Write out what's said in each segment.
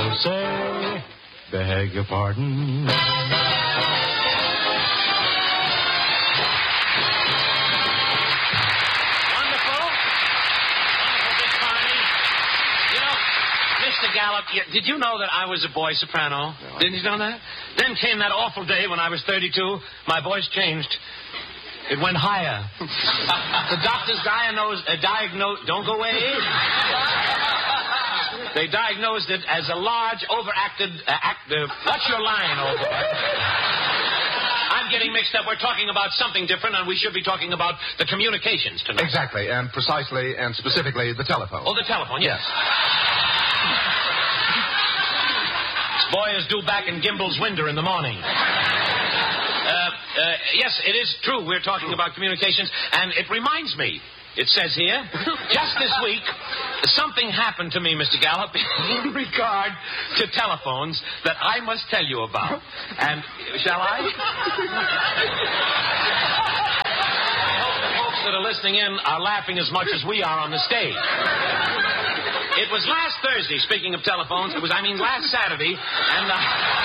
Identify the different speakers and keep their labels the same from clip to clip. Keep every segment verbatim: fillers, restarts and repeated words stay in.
Speaker 1: will say, beg your pardon.
Speaker 2: Mister Gallup, did you know that I was a boy soprano? No. Didn't you know that? Then came that awful day when I was thirty-two. My voice changed. It went higher. The doctors diagnosed, uh, diagnosed, don't go away. They diagnosed it as a large, overacted, uh, act, uh, what's your line over? I'm getting mixed up. We're talking about something different, and we should be talking about the communications tonight.
Speaker 3: Exactly, and precisely and specifically the telephone.
Speaker 2: Oh, the telephone, yes. This boy is due back in Gimbel's window in the morning. Uh, uh, yes, it is true. We're talking about communications, and it reminds me, it says here, just this week, something happened to me, Mister Gallup, in regard to telephones that I must tell you about. And, shall I? I hope the folks that are listening in are laughing as much as we are on the stage. It was last Thursday, speaking of telephones, it was, I mean, last Saturday, and... Uh,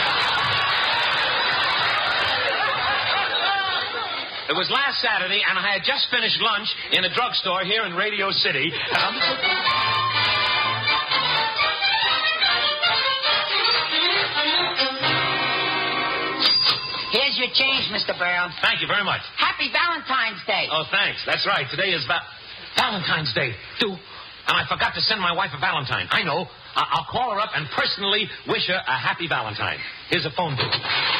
Speaker 2: It was last Saturday, and I had just finished lunch in a drugstore here in Radio City. Um,
Speaker 4: Here's your change, Mister Burrow.
Speaker 2: Thank you very much.
Speaker 4: Happy Valentine's Day.
Speaker 2: Oh, thanks. That's right. Today is va- Valentine's Day, too. And I forgot to send my wife a Valentine. I know. I- I'll call her up and personally wish her a happy Valentine. Here's a phone book.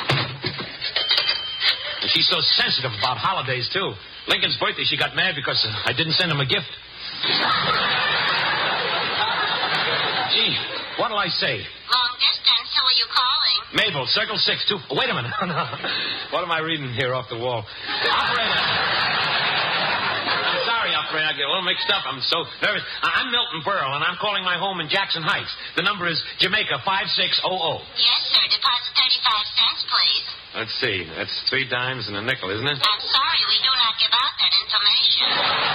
Speaker 2: And she's so sensitive about holidays, too. Lincoln's birthday, she got mad because I didn't send him a gift. Gee, what'll I say?
Speaker 5: Long distance, who are you calling?
Speaker 2: Mabel, Circle six, two... Wait a minute. What am I reading here off the wall? Operator. I'm sorry, operator. I get a little mixed up. I'm so nervous. I'm Milton Berle, and I'm calling my home in Jackson Heights. The number is Jamaica five six zero zero.
Speaker 5: Yes, sir. Deposit thirty-five cents, please.
Speaker 2: Let's see. That's three dimes and a nickel, isn't it?
Speaker 5: I'm sorry, we do not give out that information.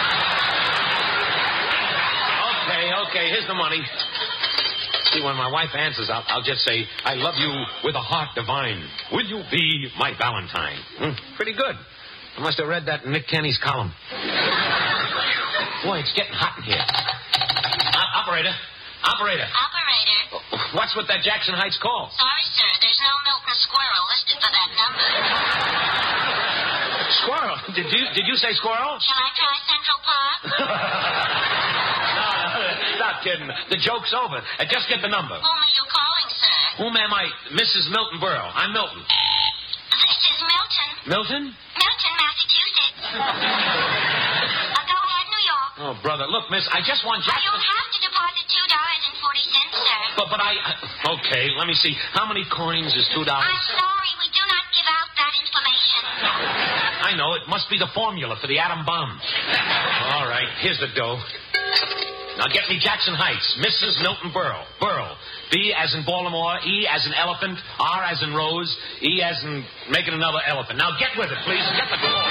Speaker 2: Okay, okay. Here's the money. See, when my wife answers, I'll, I'll just say, I love you with a heart divine. Will you be my Valentine? Hmm, pretty good. I must have read that in Nick Kenny's column. Boy, it's getting hot in here. Uh, operator. Operator.
Speaker 5: Operator.
Speaker 2: What's with that Jackson Heights call?
Speaker 5: Sorry, sir. There's no Milton Squirrel listed for that number.
Speaker 2: Squirrel? Did you did you say squirrel?
Speaker 5: Shall I try Central Park?
Speaker 2: No, stop kidding. The joke's over. Uh, just get the number.
Speaker 5: Whom are you calling, sir?
Speaker 2: Whom am I? Missus Milton Berle. I'm Milton.
Speaker 5: This is Milton.
Speaker 2: Milton?
Speaker 5: Milton, Massachusetts. uh, go ahead, New York.
Speaker 2: Oh, brother. Look, miss, I just want Jackson...
Speaker 5: You'll have to deposit two dollars and forty cents, sir.
Speaker 2: But, but I... Uh, okay, let me see. How many coins is two dollars?
Speaker 5: I'm sorry, we do not give out that information.
Speaker 2: I know. It must be the formula for the atom bomb. All right, here's the dough. Now get me Jackson Heights. Missus Milton Berle. Berle. B as in Baltimore, E as in elephant, R as in rose, E as in making another elephant. Now get with it, please. Get the call.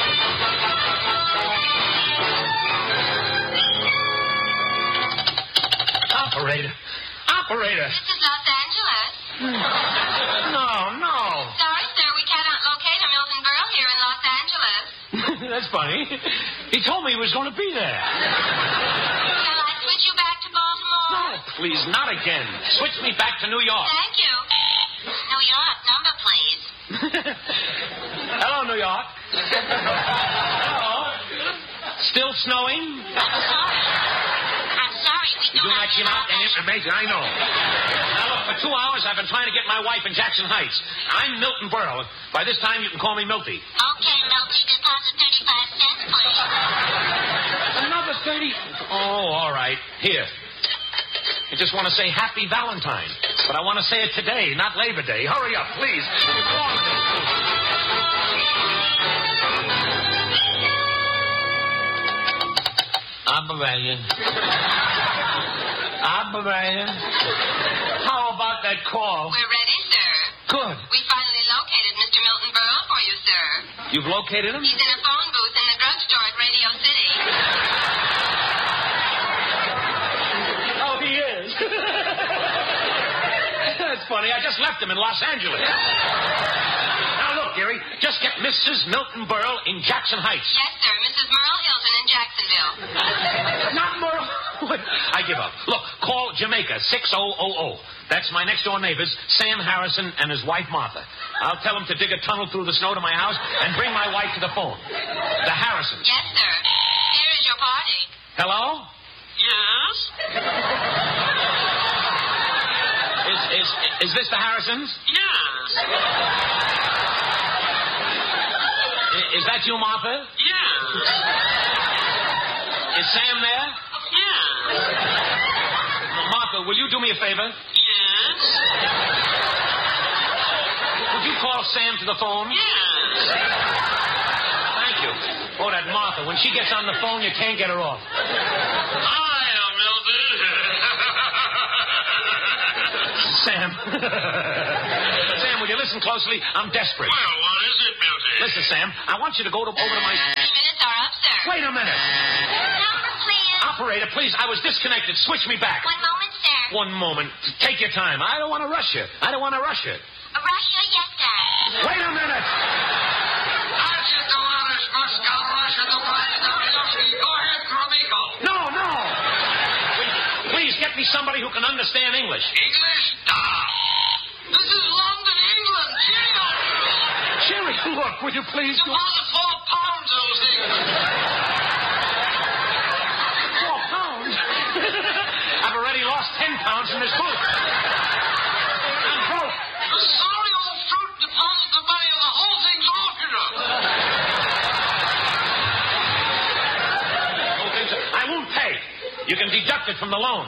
Speaker 2: Operator. Operator.
Speaker 5: This is Los Angeles.
Speaker 2: No, no.
Speaker 5: Sorry, sir, we cannot locate a Milton Berle here in Los Angeles.
Speaker 2: That's funny. He told me he was going to be there.
Speaker 5: Shall I switch you back to Baltimore?
Speaker 2: No, please, not again. Switch me back to New York.
Speaker 5: Thank you. New York, number, please.
Speaker 2: Hello, New York. Hello. Still snowing?
Speaker 5: I'm sorry. I'm sorry, we do
Speaker 2: You do
Speaker 5: not
Speaker 2: not
Speaker 5: give
Speaker 2: give
Speaker 5: out
Speaker 2: out
Speaker 5: that
Speaker 2: any information, I know. Now, look, for two hours I've been trying to get my wife in Jackson Heights. I'm Milton Berle. By this time, you can call me Milty.
Speaker 5: Okay, Milty, deposit thirty-five cents, please.
Speaker 2: Another thirty... Oh, all right. Here. I just want to say Happy Valentine. But I want to say it today, not Labor Day. Hurry up, please. Operator. Operator. How about that call?
Speaker 5: We're ready, sir.
Speaker 2: Good.
Speaker 5: We finally located Mister Milton Berle for you, sir.
Speaker 2: You've located him?
Speaker 5: He's in a phone booth in the drugstore at Radio City.
Speaker 2: Oh, he is. I just left him in Los Angeles. Now, look, dearie, just get Missus Milton Berle in Jackson Heights.
Speaker 5: Yes, sir. Missus Merle Hilton in Jacksonville.
Speaker 2: Not Merle. I give up. Look, call Jamaica, six thousand. That's my next-door neighbors, Sam Harrison and his wife, Martha. I'll tell them to dig a tunnel through the snow to my house and bring my wife to the phone. The Harrisons.
Speaker 5: Yes, sir. Here is your party.
Speaker 2: Hello?
Speaker 5: Yes?
Speaker 2: Is, is, is this the Harrisons?
Speaker 5: Yes.
Speaker 2: Is, is that you, Martha?
Speaker 5: Yes.
Speaker 2: Is Sam there?
Speaker 5: Yes.
Speaker 2: Martha, will you do me a favor?
Speaker 5: Yes.
Speaker 2: Would you call Sam to the phone?
Speaker 5: Yes.
Speaker 2: Thank you. Oh, that Martha. When she gets on the phone, you can't get her off.
Speaker 5: Hi, Milton.
Speaker 2: Sam. Sam, will you listen closely? I'm desperate.
Speaker 5: Well, what is it, Milton?
Speaker 2: Listen, Sam, I want you to go to, over to my...
Speaker 5: Three minutes are up, sir.
Speaker 2: Wait a minute.
Speaker 5: Number, please.
Speaker 2: Operator, please, I was disconnected. Switch me back.
Speaker 5: One moment, sir.
Speaker 2: One moment. Take your time. I don't want to rush you. I don't want to rush you.
Speaker 5: Russia, yes, sir.
Speaker 2: Wait a minute.
Speaker 5: Go ahead, Cromico.
Speaker 2: No, no. Please, please get me somebody who can understand English.
Speaker 5: English? Ah. This is London, England. Cheerio.
Speaker 2: Jerry, look, will you please...
Speaker 5: Deposit four pounds, those things.
Speaker 2: Four pounds? I've already lost ten pounds in this booth. I'm broke.
Speaker 5: Sorry, old fruit. Deposit the money and the whole thing's off, you know.
Speaker 2: I won't pay. You can deduct it from the loan.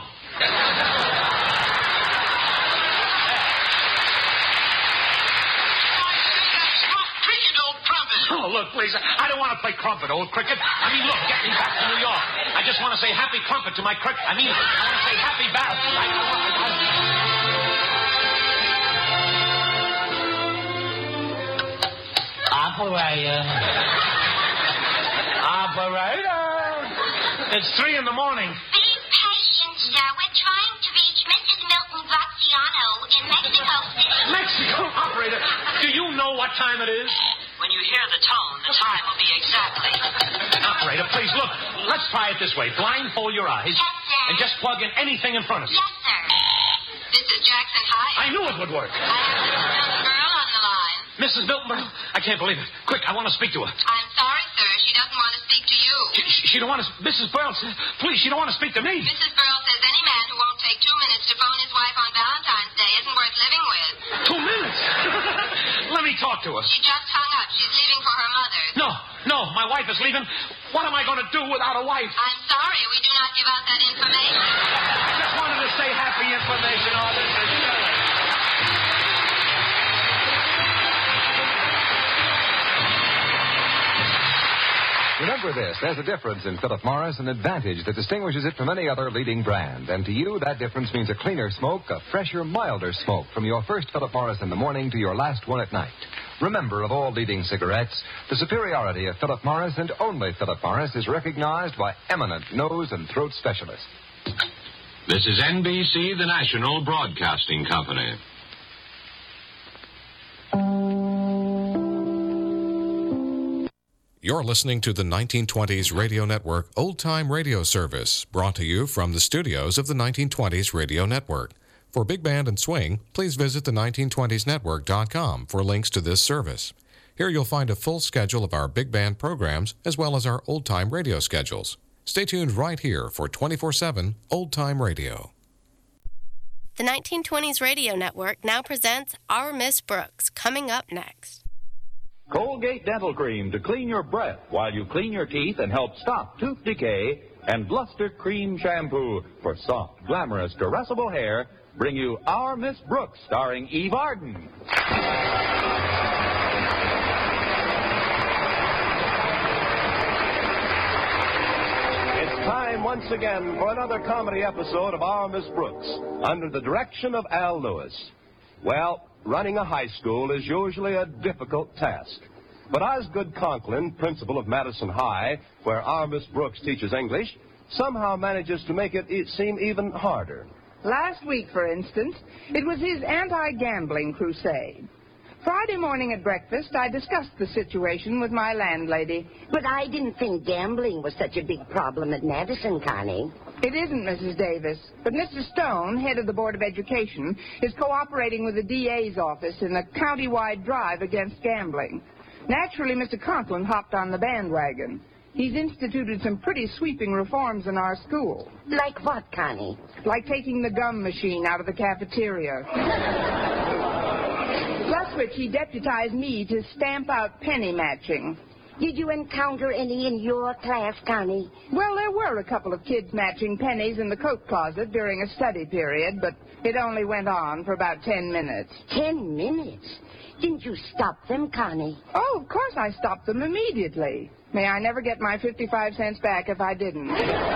Speaker 2: Oh, look, please. I don't want to play crumpet, old cricket. I mean, look, get me back to New York. I just want to say happy crumpet to my cricket. I mean, I want to say happy battle. I don't want to... Operator. Operator. It's three in the morning.
Speaker 5: Be patient, sir. We're trying to reach Missus Milton Graziano in Mexico City.
Speaker 2: Mexico? Operator, do you know what time it is?
Speaker 4: When you hear the tone, the time will be exactly.
Speaker 2: Operator, please, look. Let's try it this way. Blindfold your eyes.
Speaker 5: Yes, sir.
Speaker 2: And just plug in anything in front of you.
Speaker 5: Yes, sir. This is Jackson High.
Speaker 2: I knew it would work.
Speaker 5: I have Missus Milton Berle on the line.
Speaker 2: Missus Milton Berle? I can't believe it. Quick, I want to speak to her.
Speaker 5: I'm sorry, sir. She doesn't want to speak to you.
Speaker 2: She, she, she don't want to... Missus Berle, please, she don't want to speak to me.
Speaker 5: Missus Berle says any man who won't take two minutes to phone his wife on Valentine's Day isn't worth living with.
Speaker 2: Two minutes? Let me talk to her.
Speaker 5: She just hung up. She's leaving for her mother's.
Speaker 2: No, no, my wife is leaving. What am I going to do without a wife?
Speaker 5: I'm sorry. We do not give out that information.
Speaker 2: I just wanted to say happy information. Oh, this is silly.
Speaker 3: Remember this, there's a difference in Philip Morris, an advantage that distinguishes it from any other leading brand. And to you, that difference means a cleaner smoke, a fresher, milder smoke from your first Philip Morris in the morning to your last one at night. Remember, of all leading cigarettes, the superiority of Philip Morris and only Philip Morris is recognized by eminent nose and throat specialists.
Speaker 6: This is N B C, the National Broadcasting Company.
Speaker 7: You're listening to the nineteen twenties Radio Network Old Time Radio Service, brought to you from the studios of the nineteen twenties Radio Network. For Big Band and Swing, please visit the nineteen twenties network dot com for links to this service. Here you'll find a full schedule of our Big Band programs as well as our Old Time Radio schedules. Stay tuned right here for twenty-four seven Old Time Radio.
Speaker 8: The nineteen twenties Radio Network now presents Our Miss Brooks, coming up next.
Speaker 9: Colgate Dental Cream to clean your breath while you clean your teeth and help stop tooth decay, and Bluster Cream Shampoo for soft, glamorous, caressable hair bring you Our Miss Brooks, starring Eve Arden.
Speaker 10: It's time once again for another comedy episode of Our Miss Brooks, under the direction of Al Lewis. Well, running a high school is usually a difficult task. But Osgood Conklin, principal of Madison High, where our Miss Brooks teaches English, somehow manages to make it seem even harder.
Speaker 11: Last week, for instance, it was his anti-gambling crusade. Friday morning at breakfast, I discussed the situation with my landlady.
Speaker 12: But I didn't think gambling was such a big problem at Madison, Connie.
Speaker 11: It isn't, Missus Davis. But Mister Stone, head of the Board of Education, is cooperating with the D A's office in a county-wide drive against gambling. Naturally, Mister Conklin hopped on the bandwagon. He's instituted some pretty sweeping reforms in our school.
Speaker 12: Like what, Connie?
Speaker 11: Like taking the gum machine out of the cafeteria. Plus which he deputized me to stamp out penny matching.
Speaker 12: Did you encounter any in your class, Connie?
Speaker 11: Well, there were a couple of kids matching pennies in the coat closet during a study period, but it only went on for about ten minutes.
Speaker 12: Ten minutes? Didn't you stop them, Connie?
Speaker 11: Oh, of course I stopped them immediately. May I never get my fifty-five cents back if I didn't.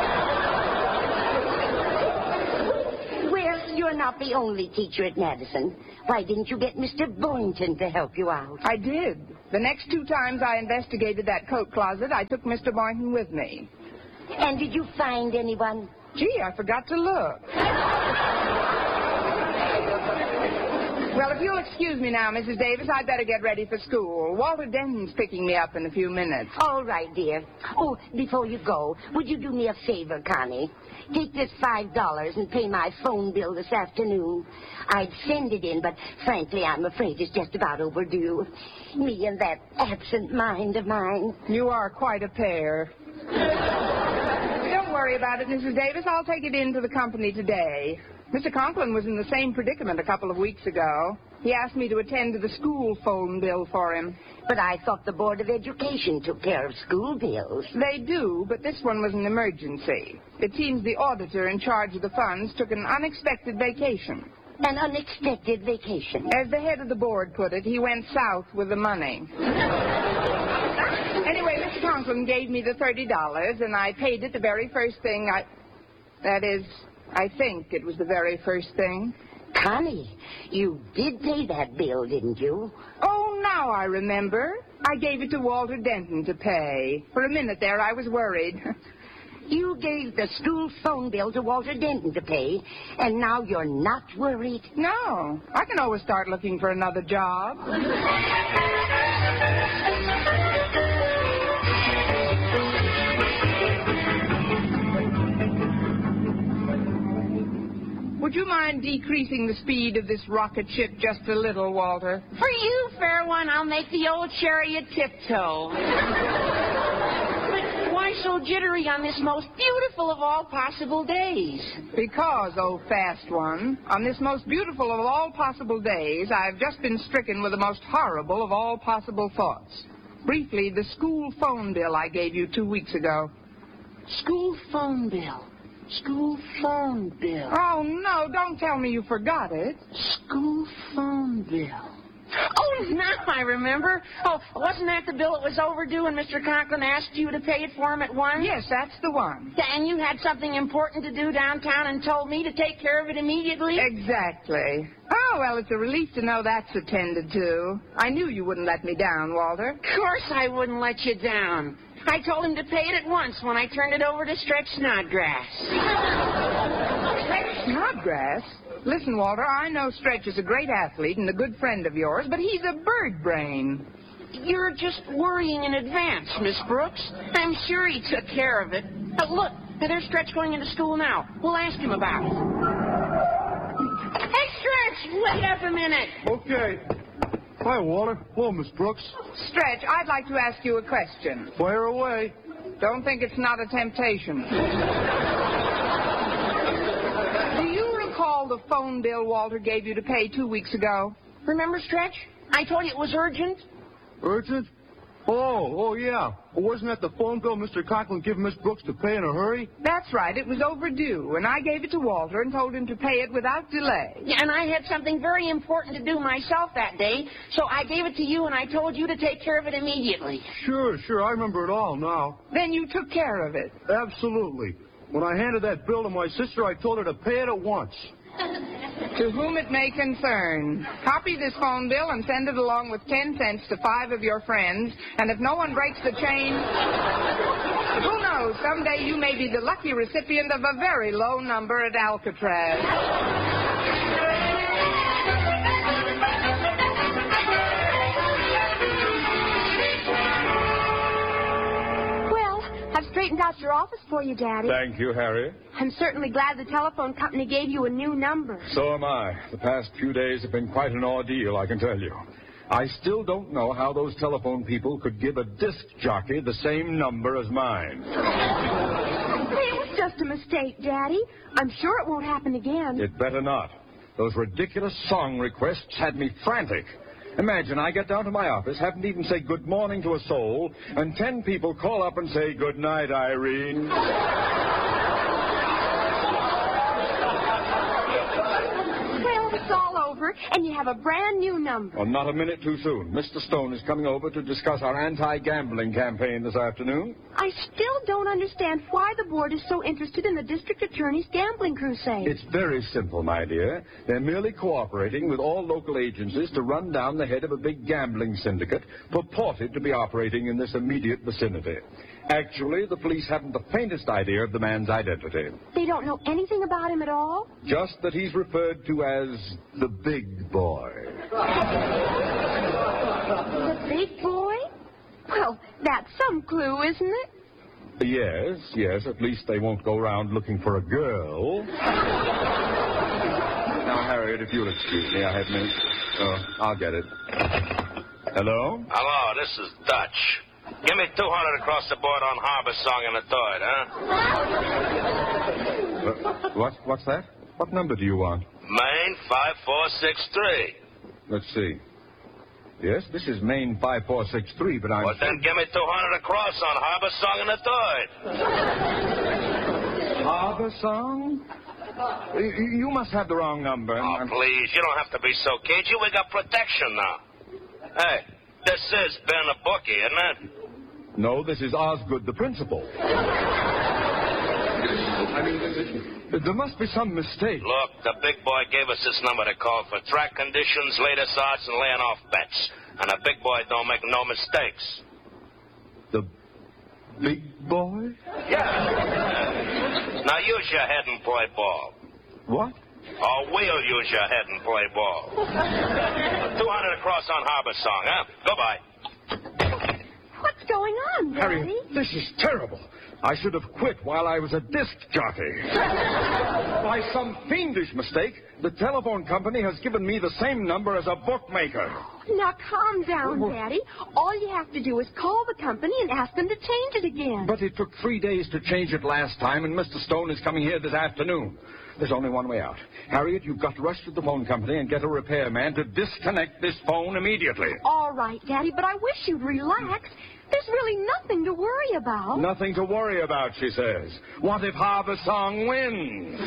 Speaker 12: Well, you're not the only teacher at Madison. Why didn't you get Mister Boynton to help you out?
Speaker 11: I did. The next two times I investigated that coat closet, I took Mister Boynton with me.
Speaker 12: And did you find anyone?
Speaker 11: Gee, I forgot to look. Well, if you'll excuse me now, Missus Davis, I'd better get ready for school. Walter Denton's picking me up in a few minutes.
Speaker 12: All right, dear. Oh, before you go, would you do me a favor, Connie? Take this five dollars and pay my phone bill this afternoon. I'd send it in, but frankly, I'm afraid it's just about overdue. Me and that absent mind of mine.
Speaker 11: You are quite a pair. Don't worry about it, Missus Davis. I'll take it in to the company today. Mister Conklin was in the same predicament a couple of weeks ago. He asked me to attend to the school phone bill for him.
Speaker 12: But I thought the Board of Education took care of school bills.
Speaker 11: They do, but this one was an emergency. It seems the auditor in charge of the funds took an unexpected vacation.
Speaker 12: An unexpected vacation?
Speaker 11: As the head of the board put it, he went south with the money. Anyway, Mister Conklin gave me the thirty dollars, and I paid it the very first thing I... That is... I think it was the very first thing.
Speaker 12: Connie, you did pay that bill, didn't you?
Speaker 11: Oh, now I remember. I gave it to Walter Denton to pay. For a minute there, I was worried.
Speaker 12: You gave the school phone bill to Walter Denton to pay, and now you're not worried?
Speaker 11: No. I can always start looking for another job. Would you mind decreasing the speed of this rocket ship just a little, Walter?
Speaker 13: For you, fair one, I'll make the old chariot tiptoe. But why so jittery on this most beautiful of all possible days?
Speaker 11: Because, oh fast one, on this most beautiful of all possible days, I've just been stricken with the most horrible of all possible thoughts. Briefly, the school phone bill I gave you two weeks ago.
Speaker 13: School phone bill? School phone bill.
Speaker 11: Oh, no, don't tell me you forgot it.
Speaker 13: School phone bill. Oh, now I remember. Oh, wasn't that the bill that was overdue and Mister Conklin asked you to pay it for him at once?
Speaker 11: Yes, that's the one.
Speaker 13: And you had something important to do downtown and told me to take care of it immediately?
Speaker 11: Exactly. Oh, well, it's a relief to know that's attended to. I knew you wouldn't let me down, Walter.
Speaker 13: Of course I wouldn't let you down. I told him to pay it at once when I turned it over to Stretch Snodgrass.
Speaker 11: Stretch Snodgrass? Listen, Walter, I know Stretch is a great athlete and a good friend of yours, but he's a bird brain.
Speaker 13: You're just worrying in advance, Miss Brooks. I'm sure he took care of it. Uh, look, there's Stretch going into school now. We'll ask him about it. Hey, Stretch, wait up a minute.
Speaker 14: Okay. Hi, Walter. Hello, Miss Brooks.
Speaker 11: Stretch, I'd like to ask you a question.
Speaker 14: Fire away.
Speaker 11: Don't think it's not a temptation. Do you recall the phone bill Walter gave you to pay two weeks ago?
Speaker 13: Remember, Stretch? I told you it was urgent.
Speaker 14: Urgent? Oh, oh, yeah. Well, wasn't that the phone bill Mister Conklin gave Miss Brooks to pay in a hurry?
Speaker 11: That's right. It was overdue, and I gave it to Walter and told him to pay it without delay.
Speaker 13: Yeah, and I had something very important to do myself that day, so I gave it to you and I told you to take care of it immediately.
Speaker 14: Sure, sure. I remember it all now.
Speaker 11: Then you took care of it.
Speaker 14: Absolutely. When I handed that bill to my sister, I told her to pay it at once.
Speaker 11: To whom it may concern. Copy this phone bill and send it along with ten cents to five of your friends. And if no one breaks the chain, who knows, someday you may be the lucky recipient of a very low number at Alcatraz.
Speaker 15: I've straightened out your office for you, Daddy.
Speaker 9: Thank you, Harriet.
Speaker 15: I'm certainly glad the telephone company gave you a new number.
Speaker 9: So am I. The past few days have been quite an ordeal, I can tell you. I still don't know how those telephone people could give a disc jockey the same number as mine.
Speaker 15: It was just a mistake, Daddy. I'm sure it won't happen again.
Speaker 9: It better not. Those ridiculous song requests had me frantic. Imagine I get down to my office, haven't even said good morning to a soul, and ten people call up and say, good night, Irene.
Speaker 15: Well, it's all over, and you have a brand new number.
Speaker 9: Well, not a minute too soon. Mister Stone is coming over to discuss our anti-gambling campaign this afternoon.
Speaker 15: I still don't understand why the board is so interested in the district attorney's gambling crusade.
Speaker 9: It's very simple, my dear. They're merely cooperating with all local agencies to run down the head of a big gambling syndicate purported to be operating in this immediate vicinity. Actually, the police haven't the faintest idea of the man's identity.
Speaker 15: They don't know anything about him at all?
Speaker 9: Just that he's referred to as the big boy.
Speaker 15: The big boy? Well, that's some clue, isn't it?
Speaker 9: Yes, yes. At least they won't go around looking for a girl. Now, Harriet, if you'll excuse me, I have minutes. Uh, I'll get it. Hello?
Speaker 16: Hello, this is Dutch. Give me two hundred across the board on Harbor Song and a third, huh?
Speaker 9: Uh, what? What's that? What number do you want?
Speaker 16: Maine five four six three.
Speaker 9: Let's see. Yes, this is Maine five four six three, but I'm...
Speaker 16: Well, then give me two hundred across on Harbor Song and a third.
Speaker 9: Harbor Song? You, you must have the wrong number.
Speaker 16: Oh, I'm... please, you don't have to be so cagey. We got protection now. Hey, this is Ben a bookie, isn't it?
Speaker 9: No, this is Osgood, the principal. I mean, there must be some mistake.
Speaker 16: Look, the big boy gave us this number to call for track conditions, latest odds, and laying off bets. And the big boy don't make no mistakes.
Speaker 9: The big boy?
Speaker 16: Yeah. Now use your head and play ball.
Speaker 9: What?
Speaker 16: Or we'll use your head and play ball. two hundred across on Harbor Song, huh? Goodbye.
Speaker 15: What's going on, Daddy?
Speaker 9: Harriet, this is terrible. I should have quit while I was a disc jockey. By some fiendish mistake, the telephone company has given me the same number as a bookmaker.
Speaker 15: Now, calm down, Daddy. All you have to do is call the company and ask them to change it again.
Speaker 9: But it took three days to change it last time, and Mister Stone is coming here this afternoon. There's only one way out. Harriet, you've got to rush to the phone company and get a repairman to disconnect this phone immediately.
Speaker 15: All right, Daddy, but I wish you'd relax. There's really nothing to worry about.
Speaker 9: Nothing to worry about, she says. What if Harbor Song wins?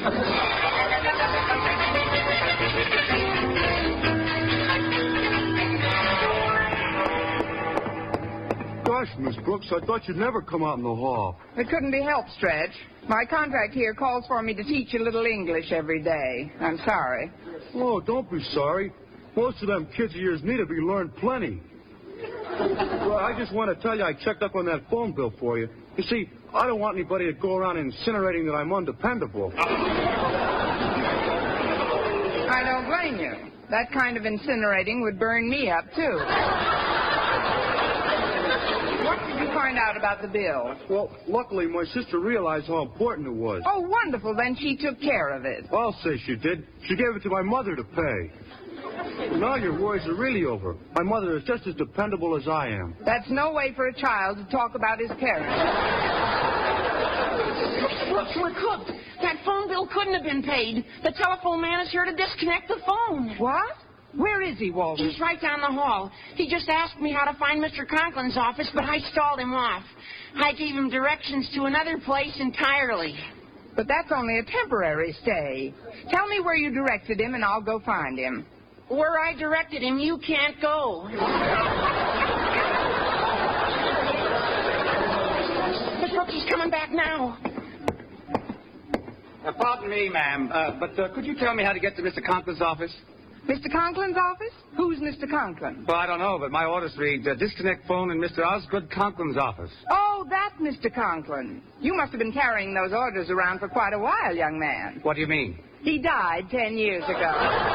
Speaker 14: Gosh, Miss Brooks, I thought you'd never come out in the hall.
Speaker 11: It couldn't be helped, Stretch. My contract here calls for me to teach a little English every day. I'm sorry.
Speaker 14: Oh, don't be sorry. Most of them kids of yours need to be learned plenty. Well, I just want to tell you I checked up on that phone bill for you. You see, I don't want anybody to go around incinerating that I'm undependable.
Speaker 11: I don't blame you. That kind of incinerating would burn me up, too. What did you find out about the bill?
Speaker 14: Well, luckily, my sister realized how important it was.
Speaker 11: Oh, wonderful. Then she took care of it.
Speaker 14: Well, I'll say she did. She gave it to my mother to pay. Now your worries are really over. My mother is just as dependable as I am.
Speaker 11: That's no way for a child to talk about his parents.
Speaker 13: Look, we're cooked. That phone bill couldn't have been paid. The telephone man is here to disconnect the phone.
Speaker 11: What? Where is he, Walter?
Speaker 13: He's right down the hall. He just asked me how to find Mister Conklin's office, but I stalled him off. I gave him directions to another place entirely.
Speaker 11: But that's only a temporary stay. Tell me where you directed him, and I'll go find him.
Speaker 13: Where I directed him, you can't go. Miss Brooks is coming back now.
Speaker 17: Uh, pardon me, ma'am, uh, but uh, could you tell me how to get to Mister Conklin's office?
Speaker 11: Mister Conklin's office? Who's Mister Conklin?
Speaker 17: Well, I don't know, but my orders read uh, disconnect phone in Mister Osgood Conklin's office.
Speaker 11: Oh, that Mister Conklin. You must have been carrying those orders around for quite a while, young man.
Speaker 17: What do you mean?
Speaker 11: He died ten years ago.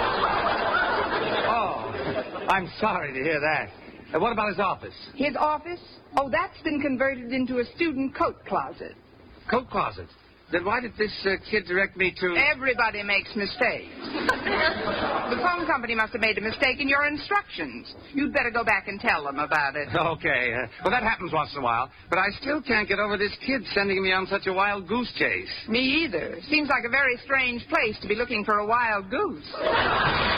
Speaker 17: Oh, I'm sorry to hear that. Uh, what about his office?
Speaker 11: His office? Oh, that's been converted into a student coat closet.
Speaker 17: Coat closet? Then why did this uh, kid direct me to...
Speaker 11: Everybody makes mistakes. The phone company must have made a mistake in your instructions. You'd better go back and tell them about it.
Speaker 17: Okay. Uh, well, that happens once in a while. But I still can't get over this kid sending me on such a wild goose chase.
Speaker 11: Me either. Seems like a very strange place to be looking for a wild goose.